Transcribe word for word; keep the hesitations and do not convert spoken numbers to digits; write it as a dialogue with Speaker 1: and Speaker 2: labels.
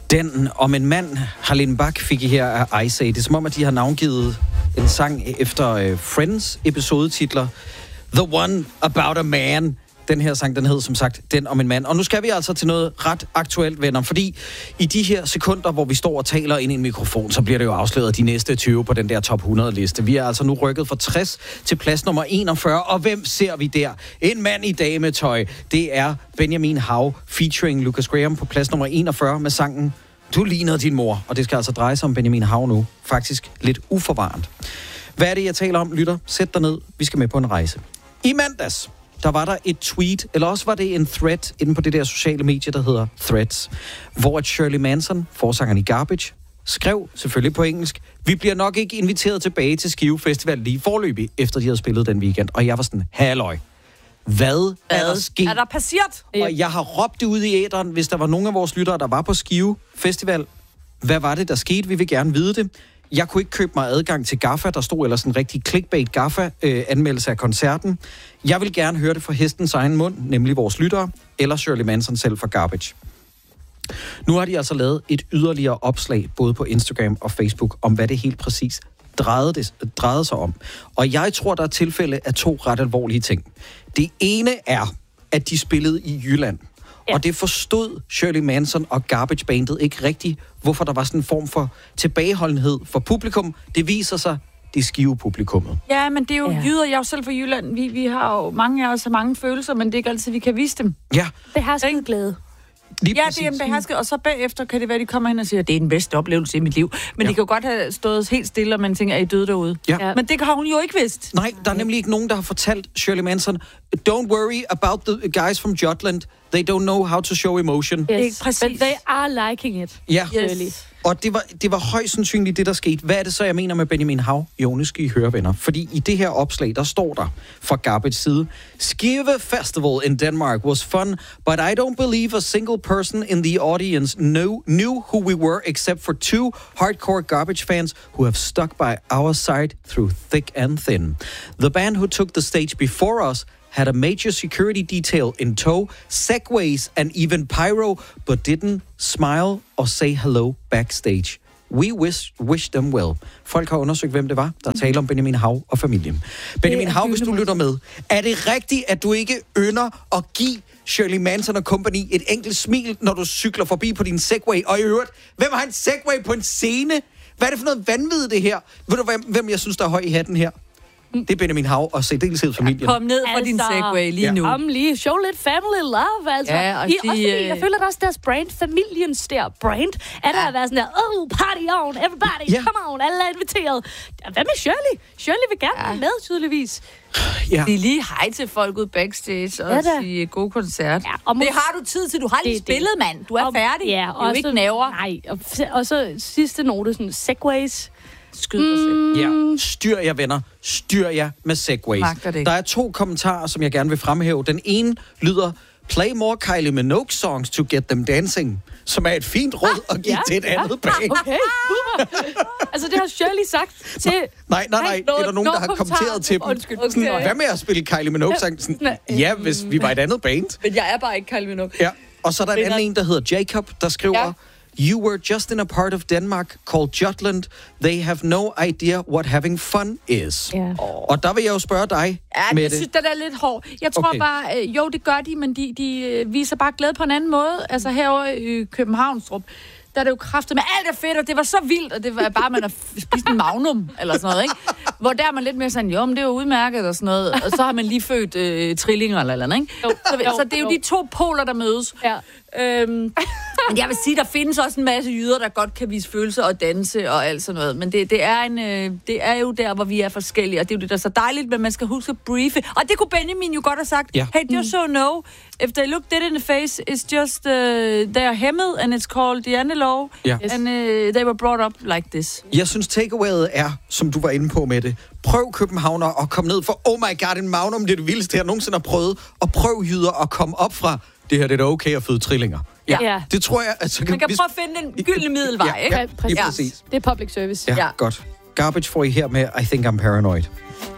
Speaker 1: Den om en mand, Harlene Bach, fik I her af Ice Age. Det er som om, at de har navngivet en sang efter uh, Friends episodetitler. The One About a Man. Den her sang, den hed som sagt Den om en mand. Og nu skal vi altså til noget ret aktuelt, venner. Fordi i de her sekunder, hvor vi står og taler ind i en mikrofon, så bliver det jo afsløret de næste tyve på den der top hundrede-liste. Vi er altså nu rykket fra tres til plads nummer enogfyrre. Og hvem ser vi der? En mand i dametøj. Det er Benjamin Hav featuring Lucas Graham på plads nummer enogfyrre med sangen Du lignede din mor. Og det skal altså dreje sig om Benjamin Hav nu. Faktisk lidt uforvarmt. Hvad er det, jeg taler om, lytter? Sæt dig ned. Vi skal med på en rejse. I mandags, der var der et tweet, eller også var det en thread inde på det der sociale medie, der hedder Threads, hvor at Shirley Manson, forsangeren i Garbage, skrev, selvfølgelig på engelsk, vi bliver nok ikke inviteret tilbage til Skive Festival lige forløbig, efter de havde spillet den weekend. Og jeg var sådan, halløj. Hvad er der sket?
Speaker 2: Er der passeret?
Speaker 1: Og jeg har råbt det ud i æteren, hvis der var nogen af vores lyttere, der var på Skive Festival. Hvad var det, der skete? Vi vil gerne vide det. Jeg kunne ikke købe mig adgang til Gaffa. Der stod ellers en rigtig clickbait Gaffa-anmeldelse øh, af koncerten. Jeg vil gerne høre det fra hestens egen mund, nemlig vores lyttere, eller Shirley Manson selv fra Garbage. Nu har de altså lavet et yderligere opslag, både på Instagram og Facebook, om hvad det helt præcis drejede, det, drejede sig om. Og jeg tror, der er tilfælde af to ret alvorlige ting. Det ene er, at de spillede i Jylland. Ja. Og det forstod Shirley Manson og Garbage-bandet ikke rigtigt, hvorfor der var sådan en form for tilbageholdenhed for publikum. Det viser sig, det er Skive-publikummet.
Speaker 2: Ja, men det er jo
Speaker 3: ja.
Speaker 2: jyder. Jeg er jo selv fra Jylland. Vi, vi har jo mange af os har mange følelser, men det er ikke altid, vi kan vise dem.
Speaker 1: Ja.
Speaker 3: Det har skide glæde.
Speaker 1: Lige
Speaker 2: ja,
Speaker 1: præcis.
Speaker 2: det er en behersket, og så bagefter kan det være, de kommer hen og siger, det er den bedste oplevelse i mit liv. Men ja. de kan jo godt have stået helt stille, og man tænker, er I døde derude?
Speaker 1: Ja.
Speaker 2: Ja. Men det har hun jo ikke vidst.
Speaker 1: Nej, der er nemlig ikke nogen, der har fortalt Shirley Manson, don't worry about the guys from Jutland. They don't know how to show emotion.
Speaker 3: Yes.
Speaker 2: Ikke præcis.
Speaker 3: But they are liking it.
Speaker 1: Ja,
Speaker 2: Yes.
Speaker 1: og det var, det var højst sandsynligt det, der skete. Hvad er det så, jeg mener med Benjamin Hav? Jo, nu skal I høre, venner. Fordi i det her opslag, der står der fra Garbage side, Skive Festival in Denmark was fun, but I don't believe a single person in the audience knew, knew who we were, except for two hardcore Garbage fans who have stuck by our side through thick and thin. The band who took the stage before us had a major security detail in tow, segways and even pyro, but didn't smile or say hello backstage. We wish, wish them well. Folk har undersøgt, hvem det var, der taler om Benjamin Hav og familien. Benjamin Hav, hvis du lytter med, er det rigtigt, at du ikke ynder at give Shirley Manson og company et enkelt smil, når du cykler forbi på din Segway? Og i øvrigt, hvem har en Segway på en scene? Hvad er det for noget vanvid, det her? Ved du, hvem, hvem jeg synes, der er høj i hatten her? Det er Benjamin Hav og særdeleshed familien.
Speaker 2: Kom ned fra altså, din Segway lige ja. nu.
Speaker 3: Kom lige, show lidt family love, altså.
Speaker 2: Ja, og
Speaker 3: I,
Speaker 2: de,
Speaker 3: også fordi, jeg føler også, deres brand, familiens der brand, er der ja. at være sådan der, oh, party on, everybody, ja. come on, alle er inviteret. Hvad med Shirley? Shirley vil gerne ja. være med, tydeligvis.
Speaker 2: Ja. Det er lige hej til folk ud backstage og ja, sige god koncert. Ja, og det har du tid til. Du har lige det, spillet, det. mand. Du er og, færdig. Ja, og du er ikke naver.
Speaker 3: Nej, og, og så sidste note, sådan segways.
Speaker 2: Skyd
Speaker 3: mm.
Speaker 1: Ja, styr jer, venner. Styr jer med segways. Der er to kommentarer, som jeg gerne vil fremhæve. Den ene lyder, play more Kylie Minogue songs to get them dancing. Som er et fint råd at give ja, til et ja. andet band.
Speaker 3: Okay, altså det har Shirley sagt til...
Speaker 1: Nej, nej, nej. Er der nogen, der har kommenteret til dem?
Speaker 3: Undskyld.
Speaker 1: Okay. Sådan, hvad med at spille Kylie Minogue-sang? Sådan, ja, hvis vi var et andet band.
Speaker 2: Men jeg er bare ikke Kylie Minogue.
Speaker 1: Ja. Og så er der en anden en, der hedder Jacob, der skriver... Ja. You were just in a part of Denmark called Jutland. They have no idea what having fun is. Yeah. Oh. Og der vil jeg jo spørge dig,
Speaker 2: ja,
Speaker 1: med
Speaker 2: jeg
Speaker 1: det.
Speaker 2: synes, det er lidt hård. Jeg tror okay. bare, øh, jo, det gør de, men de, de viser bare glæde på en anden måde. Altså herovre i Københavnstrup, der er det jo kraftigt med alt er fedt, og det var så vildt, og det var bare, man har spist en magnum, eller sådan noget, ikke? Hvor der er man lidt mere sådan, jo, men det er jo udmærket, og sådan noget, og så har man lige født øh, trillinger, eller eller ikke? Jo, så, jo, så det er jo, jo de to poler, der mødes. Ja. Øhm, men jeg vil sige, der findes også en masse jyder, der godt kan vise følelser og danse og alt sådan noget, men det, det, er en, øh, det er jo der, hvor vi er forskellige, og det er jo det, der er så dejligt, men man skal huske at briefe. Og det kunne Benjamin jo godt have sagt, ja. Hey, just so know, if they look dead in the face, it's just, uh, they are hemmet, and it's called the Anne-law, ja. and uh, they were brought up like this.
Speaker 1: Jeg synes, takeawayet er, som du var inde på med det, prøv københavner og kom ned for, oh my god, en magnum, det er det vildeste, jeg nogensinde har prøvet, og prøv jyder at komme op fra, det her det er da okay at føde trillinger. Ja,
Speaker 3: ja.
Speaker 1: Det tror jeg... Altså,
Speaker 2: man kan hvis... prøve at finde den gyldne middelvej,
Speaker 1: ja,
Speaker 2: ikke?
Speaker 1: Ja, præcis.
Speaker 3: Ja, det er public service.
Speaker 1: Ja, ja, godt. Garbage får I her med I Think I'm Paranoid.